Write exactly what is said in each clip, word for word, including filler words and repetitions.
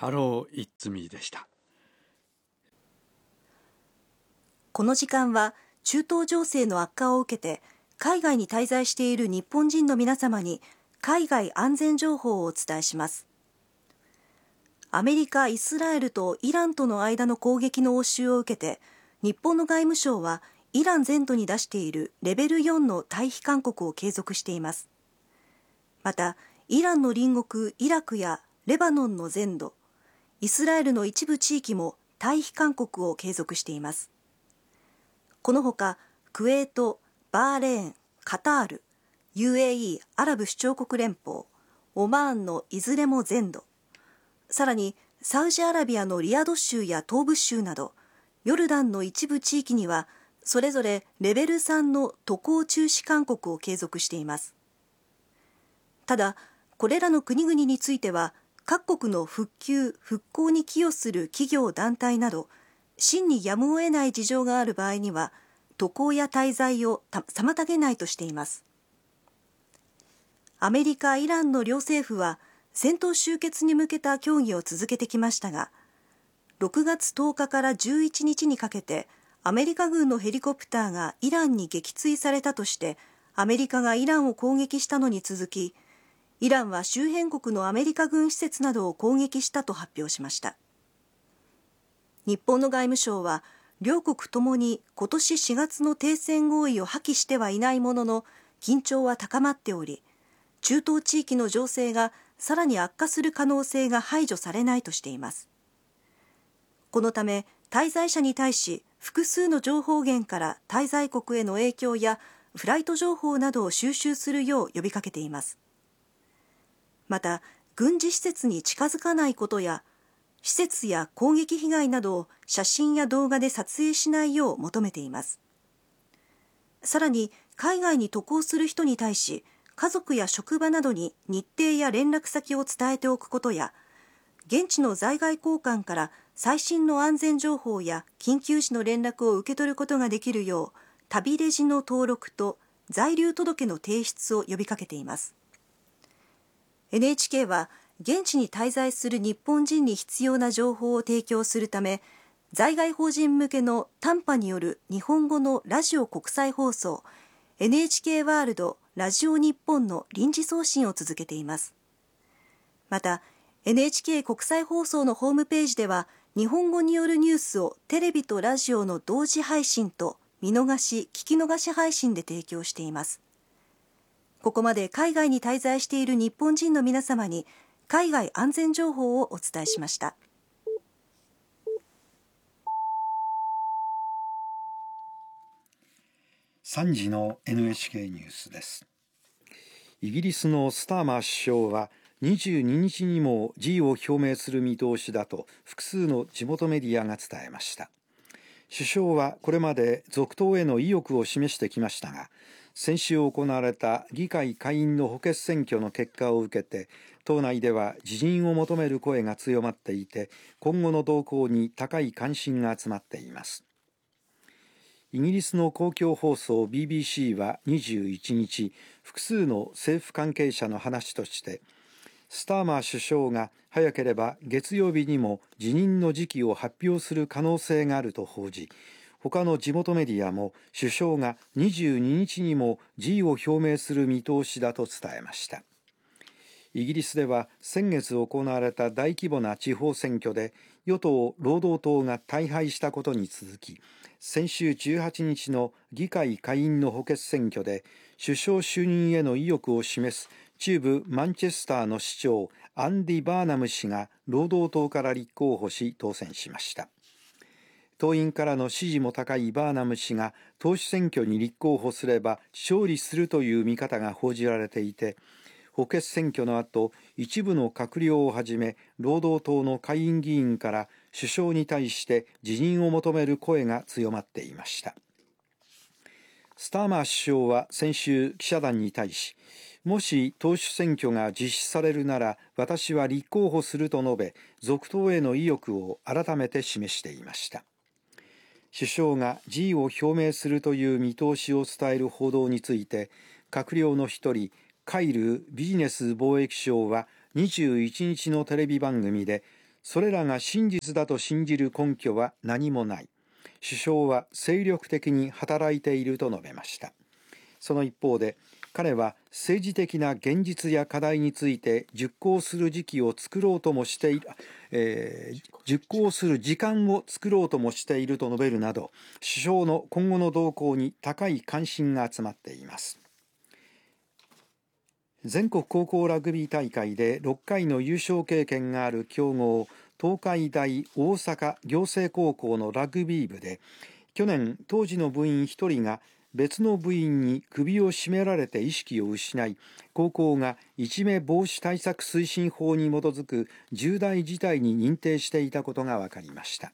ハローイッツミーでした。 この時間は中東情勢の悪化を受けて海外に滞在している日本人の皆様に海外安全情報をお伝えします。アメリカ、イスラエルとイランとの間の攻撃の応酬を受けて日本の外務省はイラン全土に出しているレベルよんの退避勧告を継続しています。またイランの隣国イラクやレバノンの全土、イスラエルの一部地域も退避勧告を継続しています。このほかクウェート、バーレーン、カタール、ユーエーイー アラブ首長国連邦、オマーンのいずれも全土、さらにサウジアラビアのリヤド州や東部州などヨルダンの一部地域にはそれぞれレベルさんの渡航中止勧告を継続しています。ただこれらの国々については各国の復旧・復興に寄与する企業団体など真にやむを得ない事情がある場合には渡航や滞在を妨げないとしています。アメリカ、イランの両政府は戦闘終結に向けた協議を続けてきましたが、ろくがつとおかからじゅういちにちにかけてアメリカ軍のヘリコプターがイランに撃墜されたとしてアメリカがイランを攻撃したのに続き、イランは周辺国のアメリカ軍施設などを攻撃したと発表しました。日本の外務省は両国ともに今年しがつの停戦合意を破棄してはいないものの緊張は高まっており、中東地域の情勢がさらに悪化する可能性が排除されないとしています。このため滞在者に対し複数の情報源から滞在国への影響やフライト情報などを収集するよう呼びかけています。また軍事施設に近づかないことや施設や攻撃被害などを写真や動画で撮影しないよう求めています。さらに海外に渡航する人に対し家族や職場などに日程や連絡先を伝えておくことや、現地の在外公館から最新の安全情報や緊急時の連絡を受け取ることができるよう旅レジの登録と在留届の提出を呼びかけています。 エヌエイチケー は現地に滞在する日本人に必要な情報を提供するため、在外邦人向けの短波による日本語のラジオ国際放送 エヌエイチケー ワールドラジオ日本の臨時送信を続けています。また エヌエイチケー 国際放送のホームページでは日本語によるニュースをテレビとラジオの同時配信と見逃し・聞き逃し配信で提供しています。ここまで海外に滞在している日本人の皆様に海外安全情報をお伝えしました。 さんじの エヌエイチケー ニュースです。イギリスのスターマー首相はにじゅうににちにも辞意を表明する見通しだと複数の地元メディアが伝えました。首相はこれまで続投への意欲を示してきましたが、先週行われた議会下院の補欠選挙の結果を受けて党内では辞任を求める声が強まっていて、今後の動向に高い関心が集まっています。イギリスの公共放送 ビービーシー はにじゅういちにち、複数の政府関係者の話として、スターマー首相が早ければ月曜日にも辞任の時期を発表する可能性があると報じ、他の地元メディアも首相がにじゅうににちにも辞意を表明する見通しだと伝えました。イギリスでは先月行われた大規模な地方選挙で与党・労働党が大敗したことに続き、先週じゅうはちにちの議会下院の補欠選挙で首相就任への意欲を示す中部マンチェスターの市長アンディ・バーナム氏が労働党から立候補し当選しました。党員からの支持も高いバーナム氏が党首選挙に立候補すれば勝利するという見方が報じられていて、補欠選挙の後、一部の閣僚をはじめ労働党の下院議員から首相に対して辞任を求める声が強まっていました。スターマー首相は先週記者団に対し、もし党首選挙が実施されるなら私は立候補すると述べ、続投への意欲を改めて示していました。首相が辞意を表明するという見通しを伝える報道について、閣僚の一人カイルビジネス貿易相はにじゅういちにちのテレビ番組で、 それらが真実だと信じる根拠は何もない。首相は精力的に働いていると述べました。その一方で、彼は政治的な現実や課題について熟考する時期を作ろうともしている、えー、熟考する時間を作ろうともしていると述べるなど、首相の今後の動向に高い関心が集まっています。全国高校ラグビー大会でろっかいの優勝経験がある強豪、東海大大阪行政高校のラグビー部で、去年当時の部員ひとりが別の部員に首を絞められて意識を失い、高校がいじめ防止対策推進法に基づく重大事態に認定していたことが分かりました。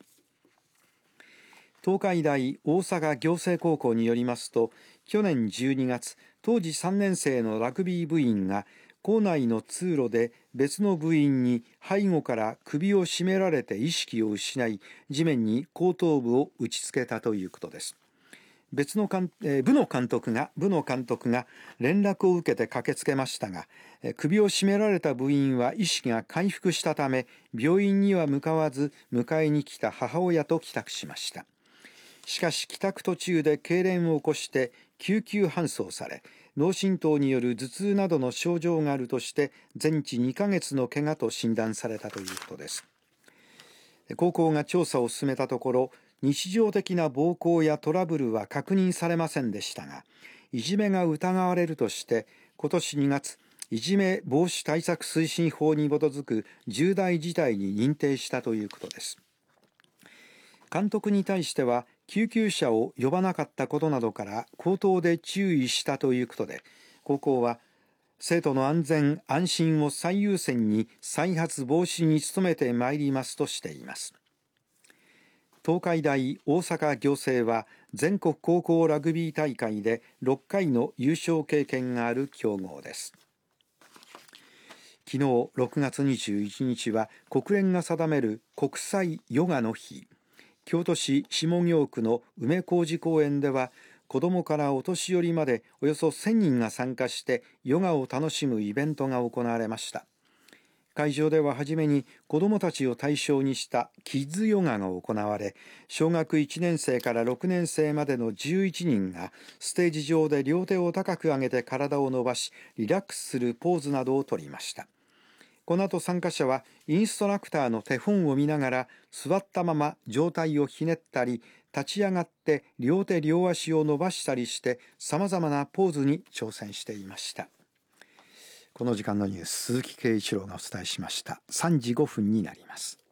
東海大大阪行政高校によりますと、去年じゅうにがつ、当時さんねん生のラグビー部員が校内の通路で別の部員に背後から首を絞められて意識を失い、地面に後頭部を打ちつけたということです。別の監、えー、部の監督が部の監督が連絡を受けて駆けつけましたが、えー、首を絞められた部員は意識が回復したため、病院には向かわず迎えに来た母親と帰宅しました。しかし帰宅途中で痙攣を起こして救急搬送され、脳震盪による頭痛などの症状があるとして全治にかげつの怪我と診断されたということです。高校が調査を進めたところ、日常的な暴行やトラブルは確認されませんでしたが、いじめが疑われるとして今年にがつ、いじめ防止対策推進法に基づく重大事態に認定したということです。監督に対しては救急車を呼ばなかったことなどから口頭で注意したということで、高校は生徒の安全安心を最優先に再発防止に努めてまいりますとしています。東海大大阪行政は全国高校ラグビー大会でろっかいの優勝経験がある強豪です。昨日ろくがつにじゅういちにちは国連が定める国際ヨガの日。京都市下京区の梅小路公園では、子どもからお年寄りまでおよそせんにんが参加してヨガを楽しむイベントが行われました。会場でははじめに子どもたちを対象にしたキッズヨガが行われ、小学いちねん生からろくねん生までのじゅういちにんがステージ上で両手を高く上げて体を伸ばし、リラックスするポーズなどをとりました。この後参加者はインストラクターの手本を見ながら座ったまま上体をひねったり、立ち上がって両手両足を伸ばしたりして様々なポーズに挑戦していました。この時間のニュース、鈴木圭一郎がお伝えしました。さんじごふんになります。